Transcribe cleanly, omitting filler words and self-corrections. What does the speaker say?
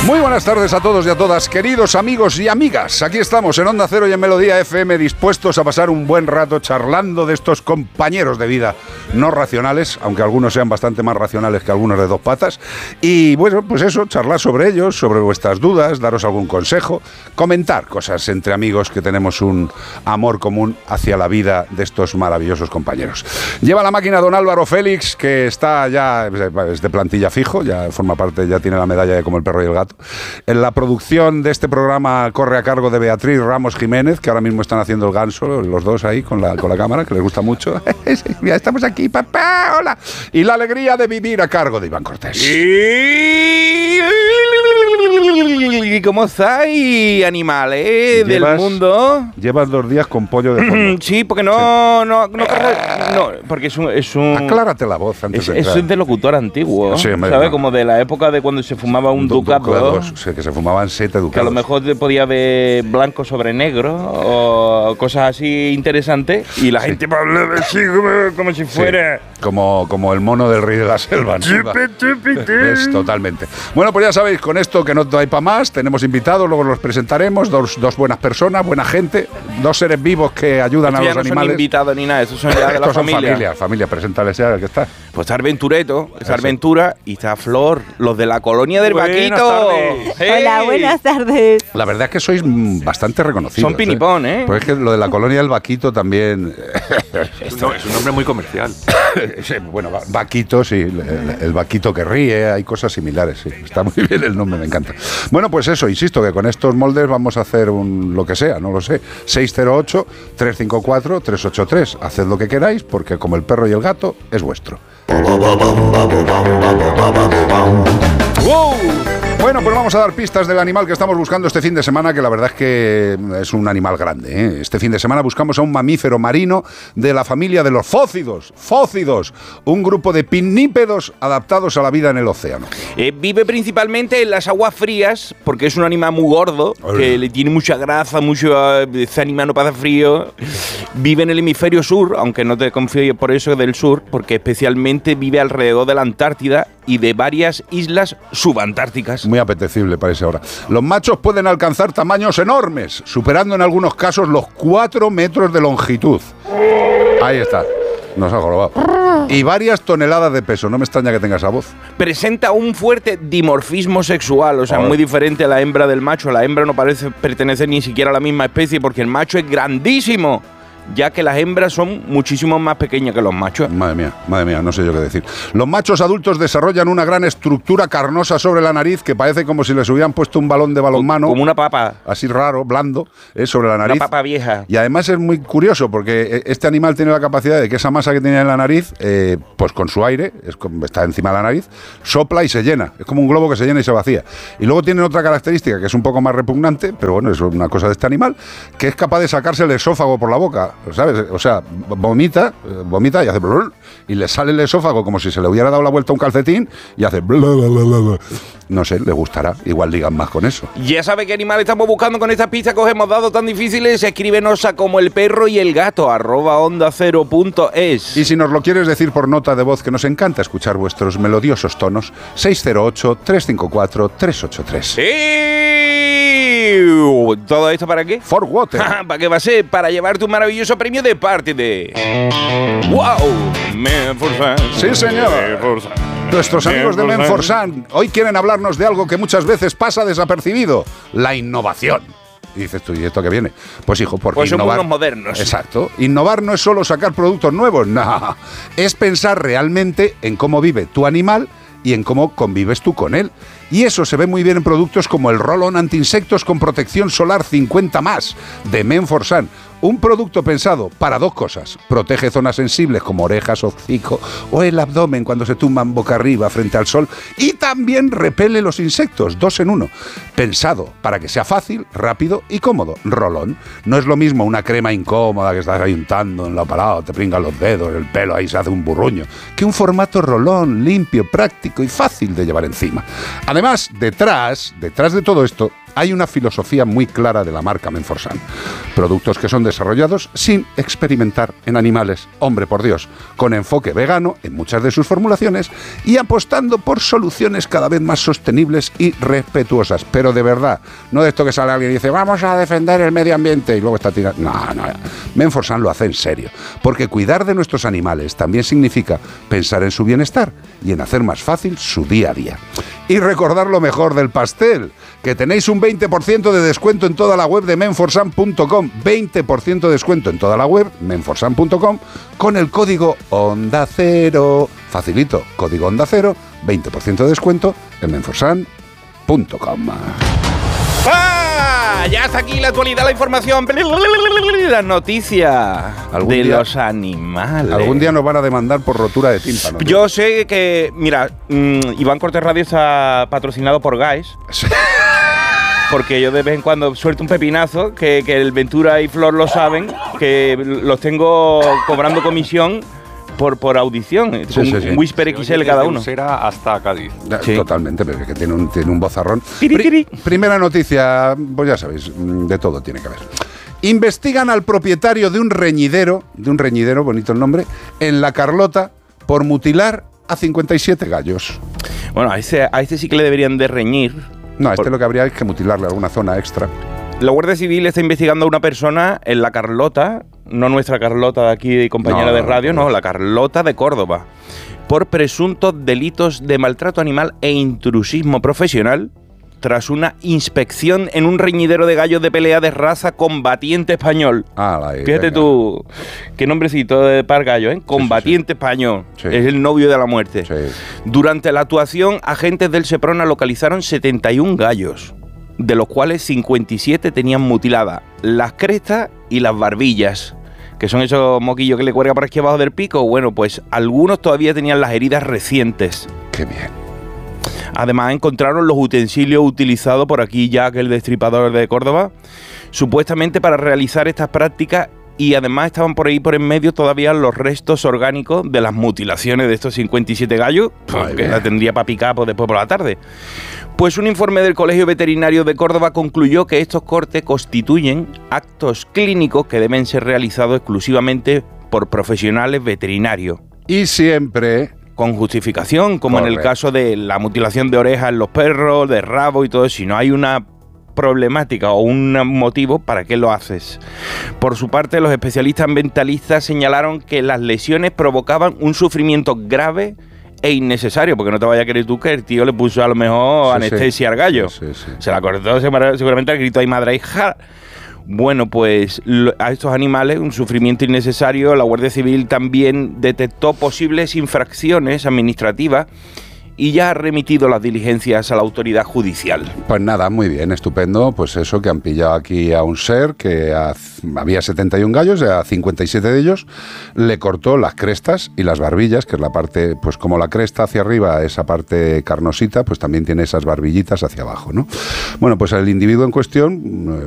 Muy buenas tardes a todos y a todas, queridos amigos y amigas. Aquí estamos en Onda Cero y en Melodía FM, dispuestos a pasar un buen rato charlando de estos compañeros de vida no racionales, aunque algunos sean bastante más racionales que algunos de dos patas. Y bueno, pues eso, charlar sobre ellos, sobre vuestras dudas, daros algún consejo, comentar cosas entre amigos que tenemos un amor común hacia la vida de estos maravillosos compañeros. Lleva la máquina don Álvaro Félix, que está ya, es de plantilla fijo, ya forma parte, ya tiene la medalla de Como el perro y el gato. En la producción de este programa corre a cargo de Beatriz Ramos Jiménez, que ahora mismo están haciendo el ganso, los dos ahí con la cámara, que les gusta mucho. Ya estamos aquí, papá, hola. Y la alegría de vivir a cargo de Iván Cortés. ¿Y cómo estáis, animales del mundo? Llevas 2 días con pollo de fondo. Sí, porque no, porque es un Aclárate la voz antes de entrar. Es de locutor antiguo, sí, ¿sabes? Como de la época de cuando se fumaba un ducato. Sí, que se fumaban 7 ducados. Que a lo mejor podía haber blanco sobre negro o cosas así interesantes y la gente hablaba así como si fuera... Como el mono del rey de la selva, ¿no? Es totalmente. Bueno, pues ya sabéis, con esto que no hay para más, tenemos invitados, luego los presentaremos, dos buenas personas, buena gente, 2 seres vivos que ayudan a los animales. No son invitados ni nada, estos son ya de la familia. Familia, preséntales ya el que está. Pues está Arventureto, está Arventura y está Flor, los de la colonia del Vaquito. Hey. Hola, buenas tardes. La verdad es que sois bastante reconocidos. Son pinipón, ¿eh? Pues es que lo de la colonia del Vaquito también... No, es un nombre muy comercial. Bueno, Vaquito, sí, el Vaquito que ríe, hay cosas similares, sí. Está muy bien el nombre, me encanta. Bueno, pues eso, insisto, que con estos moldes vamos a hacer lo que sea, no lo sé. 608-354-383. Haced lo que queráis, porque como el perro y el gato, es vuestro. ¡Wow! Bueno, pues vamos a dar pistas del animal que estamos buscando este fin de semana, que la verdad es que es un animal grande, ¿eh? Este fin de semana buscamos a un mamífero marino de la familia de los fócidos, un grupo de pinnípedos adaptados a la vida en el océano. Vive principalmente en las aguas frías, porque es un animal muy gordo, que le tiene mucha grasa, este animal no pasa frío. Vive en el hemisferio sur, aunque no te confíes por eso del sur, porque especialmente vive alrededor de la Antártida y de varias islas subantárticas. Muy apetecible parece ahora. Los machos pueden alcanzar tamaños enormes, superando en algunos casos los 4 metros de longitud. Ahí está. Nos ha jorobado. Y varias toneladas de peso. No me extraña que tenga esa voz. Presenta un fuerte dimorfismo sexual, o sea, muy diferente a la hembra del macho. La hembra no parece pertenecer ni siquiera a la misma especie porque el macho es grandísimo, ya que las hembras son muchísimo más pequeñas que los machos. Madre mía, no sé yo qué decir. Los machos adultos desarrollan una gran estructura carnosa sobre la nariz que parece como si les hubieran puesto un balón de balonmano. Como una papa. Así raro, blando, sobre la nariz. Una papa vieja. Y además es muy curioso porque este animal tiene la capacidad de que esa masa que tiene en la nariz, pues con su aire, está encima de la nariz, sopla y se llena. Es como un globo que se llena y se vacía. Y luego tiene otra característica que es un poco más repugnante, pero bueno, es una cosa de este animal, que es capaz de sacarse el esófago por la boca. ¿Sabes? O sea, vomita y hace blul, y le sale el esófago como si se le hubiera dado la vuelta a un calcetín y hace blul. No sé, le gustará. Igual digan más con eso. Ya sabe qué animal estamos buscando con estas pistas que os hemos dado tan difíciles. Escríbenos a como el perro y el gato @ondacero.es. Y si nos lo quieres decir por nota de voz, que nos encanta escuchar vuestros melodiosos tonos, 608-354-383. ¡Sí! ¿Todo esto para qué? For water. ¿Para qué va a ser? Para llevarte un maravilloso premio de parte de... ¡Wow! Menforsan. Sí, señor. Nuestros amigos de Menforsan hoy quieren hablarnos de algo que muchas veces pasa desapercibido: la innovación. Y dices tú, ¿y esto qué viene? Pues hijo, porque pues innovar... somos unos modernos. Exacto. Innovar no es solo sacar productos nuevos, no. Es pensar realmente en cómo vive tu animal y en cómo convives tú con él. Y eso se ve muy bien en productos como el Roll-On anti-insectos con protección solar 50+, de Menforsan. Un producto pensado para 2 cosas. Protege zonas sensibles como orejas, hocico o el abdomen cuando se tumban boca arriba frente al sol. Y también repele los insectos, 2 en 1. Pensado para que sea fácil, rápido y cómodo. Roll-On. No es lo mismo una crema incómoda que estás ahí untando en la parada, te pringan los dedos, el pelo ahí se hace un burruño, que un formato Roll-On limpio, práctico y fácil de llevar encima. Además, detrás de todo esto Hay una filosofía muy clara de la marca Menforsan. Productos que son desarrollados sin experimentar en animales, hombre por Dios, con enfoque vegano en muchas de sus formulaciones y apostando por soluciones cada vez más sostenibles y respetuosas. Pero de verdad, no de esto que sale alguien y dice vamos a defender el medio ambiente y luego está tirando. No. Menforsan lo hace en serio, porque cuidar de nuestros animales también significa pensar en su bienestar y en hacer más fácil su día a día. Y recordar lo mejor del pastel, que tenéis un 20% de descuento en toda la web de menforsan.com, 20% de descuento en toda la web, menforsan.com, con el código Onda Cero. Facilito, código Onda Cero, 20% de descuento en menforsan.com. ¡Ah! Ya está aquí la actualidad, la información, las noticias de los animales. Algún día nos van a demandar por rotura de tímpano. Yo sé que, mira, Iván Cortés Radio está patrocinado por Guys. Sí. Porque yo de vez en cuando suelto un pepinazo, que el Ventura y Flor lo saben, que los tengo cobrando comisión por audición, sí. Un Whisper XL cada uno. Será hasta Cádiz. Sí. Totalmente, pero que tiene un vozarrón. Tiri. Primera noticia, pues ya sabéis, de todo tiene que haber. Investigan al propietario de un reñidero, bonito el nombre, en La Carlota, por mutilar a 57 gallos. Bueno, a este sí que le deberían de reñir. No, a este lo que habría es que mutilarle alguna zona extra. La Guardia Civil está investigando a una persona en La Carlota, no nuestra Carlota de aquí, compañera de radio, no, La Carlota de Córdoba, por presuntos delitos de maltrato animal e intrusismo profesional, tras una inspección en un reñidero de gallos de pelea de raza Combatiente Español. Fíjate tú, qué nombrecito de par gallo, ¿eh? Combatiente Español. Sí. Es el novio de la muerte. Sí. Durante la actuación, agentes del Seprona localizaron 71 gallos, de los cuales 57 tenían mutiladas las crestas y las barbillas, que son esos moquillos que le cuelgan por aquí abajo del pico. Bueno, pues algunos todavía tenían las heridas recientes. ¡Qué bien! Además, encontraron los utensilios utilizados por aquí Jack, el destripador de Córdoba, supuestamente para realizar estas prácticas, y además estaban por ahí por en medio todavía los restos orgánicos de las mutilaciones de estos 57 gallos, que la tendría para picar después por la tarde. Pues un informe del Colegio Veterinario de Córdoba concluyó que estos cortes constituyen actos clínicos que deben ser realizados exclusivamente por profesionales veterinarios. Y siempre con justificación, como en el caso de la mutilación de orejas en los perros, de rabo y todo eso. Si no hay una problemática o un motivo, ¿para qué lo haces? Por su parte, los especialistas ambientalistas señalaron que las lesiones provocaban un sufrimiento grave e innecesario, porque no te vaya a creer tú que el tío le puso a lo mejor anestesia al gallo. Sí. Se la cortó seguramente al grito de madre hija. Bueno, pues a estos animales, un sufrimiento innecesario. La Guardia Civil también detectó posibles infracciones administrativas y ya ha remitido las diligencias a la autoridad judicial. Pues nada, muy bien, estupendo. Pues eso, que han pillado aquí a un ser que había 71 gallos, a 57 de ellos le cortó las crestas y las barbillas, que es la parte, pues como la cresta hacia arriba, esa parte carnosita, pues también tiene esas barbillitas hacia abajo, ¿no? Bueno, pues el individuo en cuestión